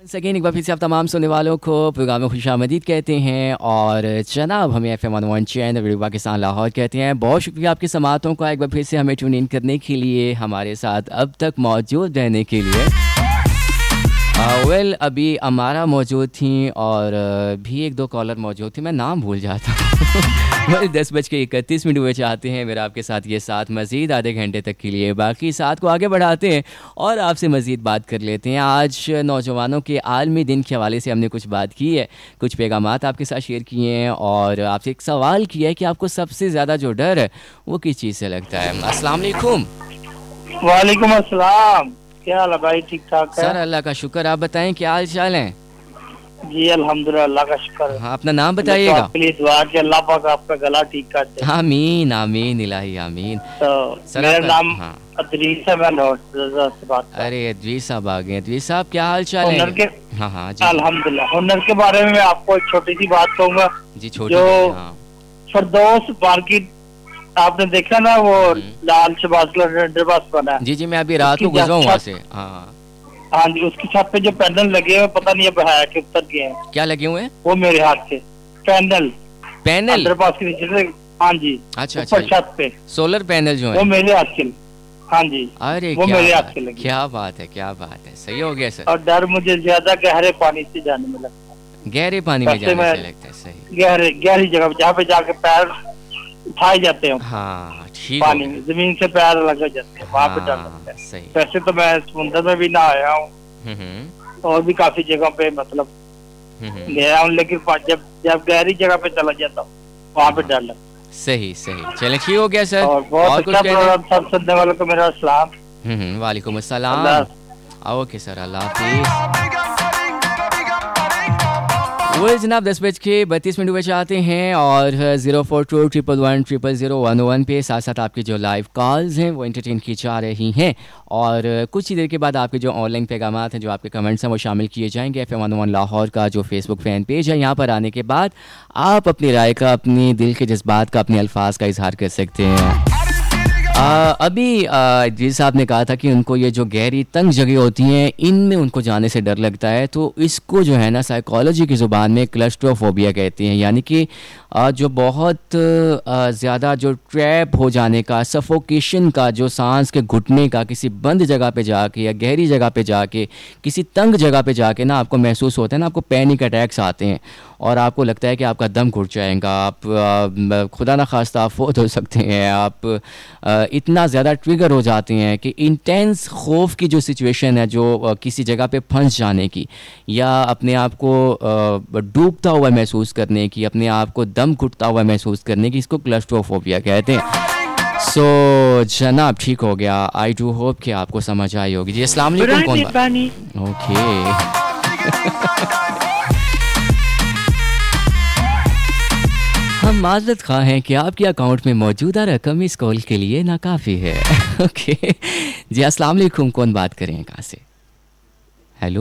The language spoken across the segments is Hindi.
सेकेंड एक बार फिर से आप तमाम सुनने वालों को प्रोग्राम में खुशामदीद कहते हैं और जनाब हमें FM 101 channel radio Pakistan Lahore कहते हैं। बहुत शुक्रिया आपकी समातों का एक बार फिर से हमें ट्यून इन करने के लिए, हमारे साथ अब तक मौजूद रहने के लिए। अभी अमारा मौजूद थी और भी एक दो कॉलर मौजूद थी, मैं नाम भूल जाता हूँ। 10:31 हुए चाहते हैं मेरा आपके साथ ये साथ मज़ीद आधे घंटे तक के लिए, बाकी साथ को आगे बढ़ाते हैं और आपसे मज़ीद बात कर लेते हैं। आज नौजवानों के आलमी दिन के हवाले से हमने कुछ बात की है, कुछ पैगामात आपके साथ शेयर किए हैं और आपसे एक सवाल किया है कि आपको सबसे ज़्यादा जो डर है वो किस चीज़ से लगता है। अस्सलाम वालेकुम। वालेकुम अस्सलाम, क्या हाल है भाई? ठीक ठाक है सर, अल्लाह का शुक्र। आप बताएं क्या हाल चाल है? जी अल्हम्दुलिल्लाह, अल्लाह का शुक्र है। हाँ, अपना नाम बताइएगा। प्लीज दुआ कि अल्लाह पाक आपका गला ठीक कर दे। आमीन आमीन इलाही आमीन। तो मेरा नाम हाँ। अदरीस है, मैं लाहौर से बात कर। अरे अदरीस साहब आ गए। अदरीस साहब क्या हाल चाल है? हुनर के हाँ हाँ जी अल्हम्दुलिल्लाह। हुनर के बारे में मैं आपको एक छोटी सी बात कहूँगा जी। छोटी जो हाँ। फरदौस मार्केट आपने देखा ना, वो लाल शबाज बस बना है। जी जी, मैं अभी रात को गुजरा हूँ वहाँ से। हाँ हाँ जी, उसकी छत पे जो पैनल लगे हुए पता नहीं अब है कि उतर गए हैं। क्या लगे हुए हैं? वो मेरे हाथ से पैनल अंडरपास के नीचे से। हाँ जी, अच्छा ऊपर छत पे सोलर पैनल जो है वो मेरे हाथ के। हाँ जी, अरे वो मेरे हाथ के लगे। क्या बात है, क्या बात है। सही हो गया सर। और डर मुझे ज्यादा गहरे पानी से जाने में लगता है। गहरे पानी में जाने से लगता है? सही। गहरी जगह जहाँ पे जाके पैर उठाए जाते हैं। हाँ ठीक। पानी में जमीन से पैर लग जाते हैं, वहाँ पे डर लगता है। सही। वैसे तो मैं समुद्र में भी ना आया हूँ और भी काफी जगह पे मतलब गया हूँ, लेकिन जब गहरी जगह पे चला जाता हूँ वहाँ पे डर लगता है। सही सही। चले ठीक हो गया सर। और बहुत अच्छा प्रोग्राम, सब सुनने वालों को मेरा सलाम। वालेकुम अस्सलाम। ओके सर, अल्लाह हाफिज़। वो जनाब 10:32 हुए चाहते हैं और 0421110001 पे साथ साथ आपकी जो लाइव कॉल्स हैं वो एंटरटेन की जा रही हैं और कुछ ही देर के बाद आपके जो ऑनलाइन पैगामात हैं, जो आपके कमेंट्स हैं वो शामिल किए जाएंगे। FM 101 लाहौर का जो फेसबुक फ़ैन पेज है, यहाँ पर आने के बाद आप अपनी राय का, अपनी दिल के जज्बात का, अपने अल्फाज का इजहार कर सकते हैं। अभी जी साहब ने कहा था कि उनको ये जो गहरी तंग जगह होती हैं इनमें उनको जाने से डर लगता है, तो इसको जो है ना साइकोलॉजी की ज़ुबान में क्लस्ट्रोफोबिया कहते हैं, यानी कि जो बहुत ज़्यादा जो ट्रैप हो जाने का, सफोकेशन का, जो सांस के घुटने का, किसी बंद जगह पे जाके या गहरी जगह पे जाके, किसी तंग जगह पे जाके ना आपको महसूस होता है ना, आपको पैनिक अटैक्स आते हैं और आपको लगता है कि आपका दम घुट जाएगा, आप खुदा ना खास्ता आप फोत हो सकते हैं, आप इतना ज़्यादा ट्रिगर हो जाते हैं कि इंटेंस खौफ की जो सिचुएशन है, जो किसी जगह पे फंस जाने की या अपने आप को डूबता हुआ महसूस करने की, अपने आप को दम घुटता हुआ महसूस करने की, इसको क्लस्ट्रोफोबिया कहते हैं। सो जनाब ठीक हो गया। आई डू होप कि आपको समझ आई होगी। जी अस्सलाम वालेकुम। कौन बात? ओके हम माजरत खा हैं कि आपके अकाउंट में मौजूदा रकम इस कॉल के लिए नाकाफ़ी है। ओके जी अस्सलाम वालेकुम। कौन बात करें, कहाँ से? हेलो।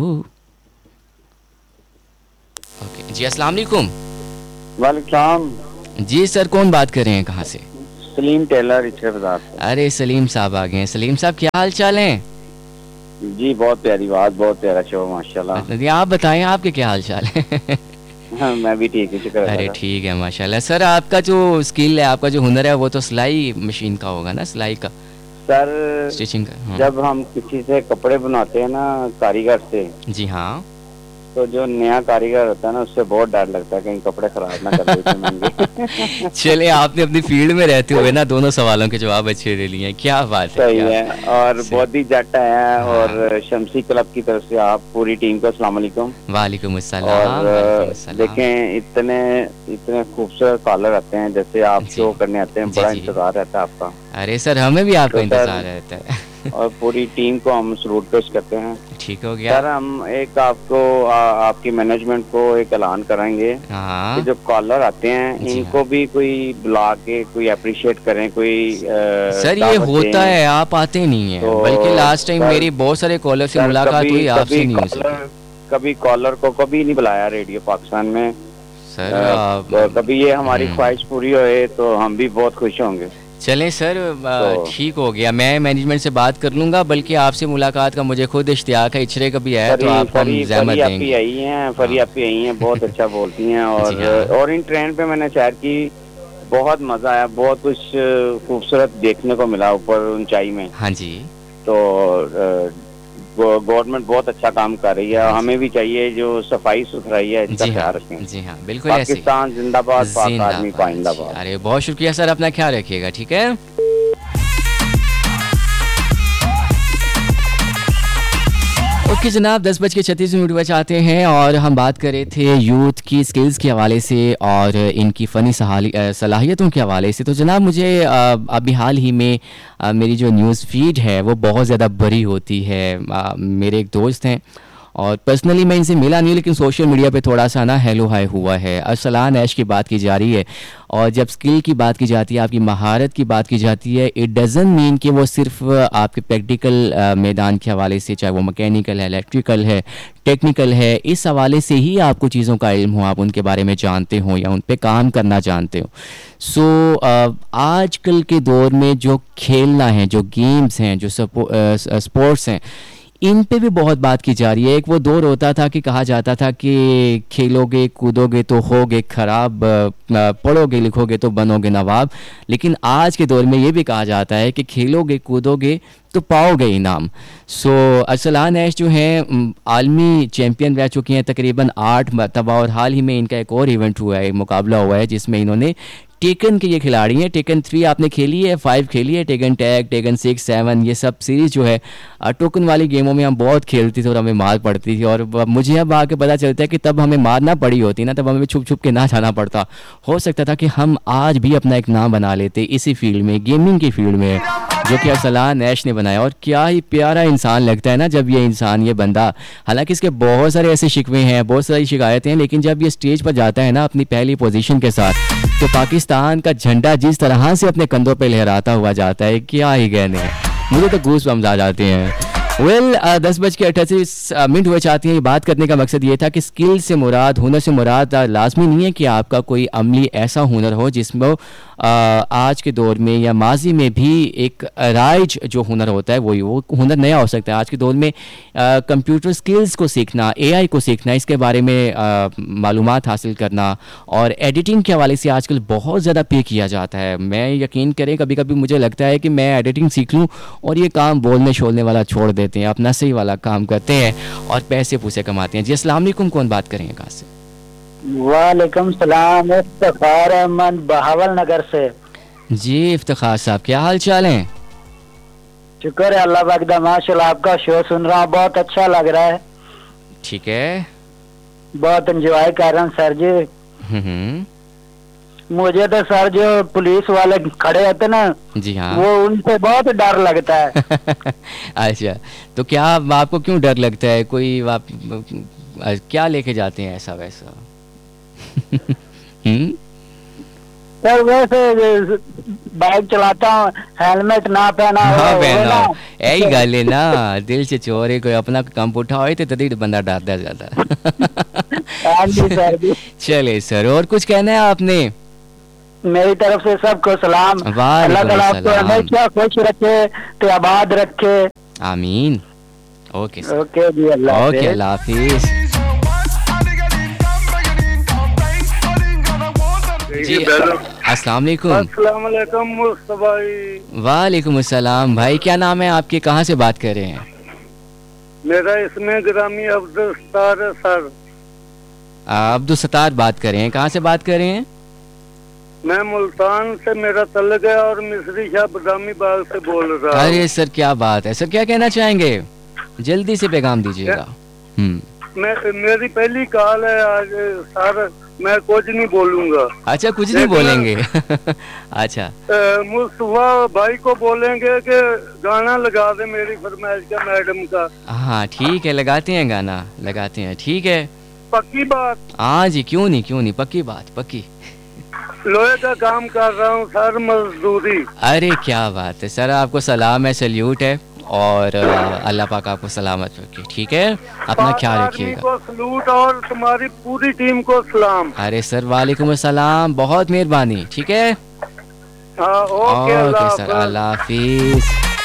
ओके जी अस्सलाम वालेकुम। वालेकुम। जी सर, कौन बात कर रहे हैं, कहाँ से? सलीम टेलर इचरे बाजार। अरे सलीम साहब आ गए हैं। सलीम साहब क्या हाल चाल हैं? जी बहुत प्यारी बात, बहुत प्यारा शो माशाल्लाह। आप बताएं आपके क्या हाल चाल है? हाँ, मैं भी ठीक है, शुक्र है। अरे ठीक है माशाल्लाह। सर आपका जो स्किल है, आपका जो हुनर है वो तो सिलाई मशीन का होगा ना, सिलाई का, सर स्टिचिंग का। हाँ। जब हम किसी से कपड़े बनाते हैं ना कारीगर से, जी हाँ, तो जो नया कारीगर होता है ना उससे बहुत डर लगता है कहीं कपड़े खराब ना कर दे महंगे। चले आपने अपनी फील्ड में रहते हुए ना दोनों सवालों के जवाब अच्छे ले लिए हैं, क्या बात है। सही है। और बॉडी जट है और शमसी क्लब की तरफ से आप पूरी टीम को अस्सलाम वालेकुम। वालेकुम अस्सलाम। और देखें इतने खूबसूरत कॉलर आते हैं, जैसे आप शो करने आते हैं, बड़ा इंतजार रहता है आपका। अरे सर हमें भी आपका इंतजार रहता है और पूरी टीम को हम सलूट पेश करते हैं। ठीक हो गया सर। हम एक आपको आपकी मैनेजमेंट को एक ऐलान करेंगे कि जो कॉलर आते हैं इनको भी कोई बुला के कोई अप्रिशिएट करें, कोई सर ये होता है, आप आते नहीं है। तो बल्कि लास्ट टाइम मेरी बहुत सारे कॉलर से मुलाकात हुई, आपसे नहीं हो सकी। कभी कॉलर को कभी नहीं बुलाया रेडियो पाकिस्तान में सर। कभी ये हमारी ख्वाहिश पूरी होए तो हम भी बहुत खुश होंगे। चलें सर, ठीक हो गया, मैं मैनेजमेंट से बात कर लूँगा, बल्कि आपसे मुलाकात का मुझे खुद इश्तियाक है, इचरे कभी है तो आप हम ज़हमत देंगे। फरी आपी आई हैं, बहुत अच्छा बोलती हैं। और इन ट्रेन पे मैंने सैर की, बहुत मज़ा आया, बहुत कुछ खूबसूरत देखने को मिला ऊपर ऊंचाई में। हाँ जी, तो गवर्नमेंट बहुत अच्छा काम कर रही है, हमें भी चाहिए जो सफाई सुथराई है इसका ख्याल रखें। जी हाँ, बिल्कुल। पाकिस्तान जिंदाबाद, पाक आदमी पाइंदाबाद। अरे बहुत शुक्रिया सर, अपना ख्याल रखिएगा, ठीक है। ओके जनाब, 10:36 पर चाहते हैं और हम बात कर रहे थे यूथ की स्किल्स के हवाले से और इनकी फ़नी सलाहियतों के हवाले से। तो जनाब मुझे अभी हाल ही में मेरी जो न्यूज़ फीड है वो बहुत ज़्यादा बड़ी होती है। मेरे एक दोस्त हैं और पर्सनली मैं इनसे मिला नहीं, लेकिन सोशल मीडिया पे थोड़ा सा ना हेलो हाय हुआ है। अरसलान ऐश की बात की जा रही है और जब स्किल की बात की जाती है, आपकी महारत की बात की जाती है, इट डज़न्ट मीन कि वो सिर्फ आपके प्रैक्टिकल मैदान के हवाले से, चाहे वो मैकेनिकल है, इलेक्ट्रिकल है, टेक्निकल है, इस हवाले से ही आपको चीज़ों का इल्म हो, आप उनके बारे में जानते हो या उन पे काम करना जानते हो। सो आजकल के दौर में जो खेलना है, जो गेम्स हैं, जो स्पोर्ट्स हैं, इन पे भी बहुत बात की जा रही है। एक वो दौर होता था कि कहा जाता था कि खेलोगे कूदोगे तो होगे खराब, पढ़ोगे लिखोगे तो बनोगे नवाब, लेकिन आज के दौर में ये भी कहा जाता है कि खेलोगे कूदोगे तो पाओगे इनाम। सो अरसलान ऐश जो हैं आलमी चैम्पियन रह चुकी हैं तकरीबन 8 मरतबा, और हाल ही में इनका एक और इवेंट हुआ है, मुकाबला हुआ है, जिसमें इन्होंने टेकन के ये खिलाड़ी हैं, टेकन 3 आपने खेली है, 5 खेली है, टेकन टैग, टेकन 6, 7, ये सब सीरीज़ जो है टोकन वाली गेमों में हम बहुत खेलती थी और हमें मार पड़ती थी। और मुझे अब आके पता चलता है कि तब हमें मार ना पड़ी होती ना, तब हमें छुप छुप के ना जाना पड़ता, हो सकता था कि हम आज भी अपना एक नाम बना लेते इसी फील्ड में, गेमिंग की फील्ड में, जो कि अरसलान ऐश ने बनाया। और क्या ही प्यारा इंसान लगता है ना जब ये इंसान, ये बंदा, हालांकि इसके बहुत सारे ऐसे शिकवे हैं, बहुत सारी शिकायतें हैं, लेकिन जब ये स्टेज पर जाता है ना अपनी पहली पोजीशन के साथ, तो पाकिस्तान का झंडा जिस तरह से अपने कंधों पे लहराता हुआ जाता है, क्या ही कहने हैं, मुझे तो गूस बम्स आ जाते हैं। 10:38 हुए चाहती हैं। बात करने का मकसद ये था कि स्किल से मुराद, हुनर से मुराद लाजमी नहीं है कि आपका कोई अमली ऐसा हुनर हो जिसमें आज के दौर में या माजी में भी एक राइज जो हुनर होता है वो हुनर नया हो सकता है। आज के दौर में कंप्यूटर स्किल्स को सीखना, AI को सीखना, इसके बारे में मालूमात हासिल करना और एडिटिंग के हवाले से आजकल बहुत ज़्यादा पे किया जाता है। मैं यकीन करें कभी कभी मुझे लगता है कि मैं एडिटिंग सीख लूँ और ये काम बोलने शोलने वाला छोड़ देते हैं, अपना सही वाला काम करते हैं और पैसे पूसे कमाते हैं। जी अस्सलाम वालेकुम, कौन बात करेंगे कहाँ से? वालेकुम सलाम, इफ्तिखार अहमद बहावल नगर से। जी इफ्तिखार साहब, क्या हाल चाल है? शुक्र है अल्लाह पाक दा, माशाल्लाह आपका शो सुन रहा हूँ, बहुत अच्छा लग रहा है। ठीक है, बहुत एंजॉय कर रहा हूँ सर जी। मुझे तो सर जो पुलिस वाले खड़े होते ना, जी हाँ, वो उनसे बहुत डर लगता है। अच्छा, तो क्या आपको क्यों डर लगता है? कोई आप क्या लेके जाते हैं ऐसा वैसा? सर वैसे बाइक चलाता हूँ, हेलमेट ना पहना हो, यही गल है ना, दिल से चोरी कोई अपना कम उठा हो तो तभी बंदा डरता ज्यादा। चले सर, और कुछ कहना है आपने? मेरी तरफ से सबको सलाम। अल्लाह ताला आपको हमेशा खुश रखे, तो आबाद रखे, आमीन। ओके सर, ओके जी, अल्लाह ओके, अल्लाह हाफिज। जी अस्सलाम वालेकुम। अस्सलाम वालेकुम मुस्तफा भाई। वालेकुम अस्सलाम भाई, क्या नाम है आपके, कहाँ से बात कर रहे हैं? मेरा इसमें ग्रामी अब्दुल सत्तार है सर। अब्दुल सत्तार बात कर रहे हैं, कहाँ से बात कर रहे हैं? मैं मुल्तान से मेरा तल्लुक है और मिस्री शाह बदामी बाग से बोल रहा हूँ। अरे सर क्या बात है सर, क्या कहना चाहेंगे? जल्दी से पैगाम दीजिएगा। मेरी पहली कॉल है आज सर, मैं कुछ नहीं बोलूंगा। अच्छा, कुछ नहीं बोलेंगे? अच्छा, मुस्तफा भाई को बोलेंगे कि गाना लगा दे मेरी फरमाइश का, मैडम का। हाँ ठीक है, लगाते हैं गाना, लगाते हैं, ठीक है, पक्की बात। हाँ जी, क्यों नहीं, पक्की बात, पक्की। लोहे का काम कर रहा हूँ सर, मजदूरी। अरे क्या बात है सर, आपको सलाम है, सल्यूट है, और अल्लाह पाक आपको सलामत रखे, ठीक है, अपना ख्याल रखिएगा। को सलूट और तुम्हारी पूरी टीम को सलाम। अरे सर वालेकुम अस्सलाम, बहुत मेहरबानी, ठीक है, ओके सर, अल्लाह हाफिज।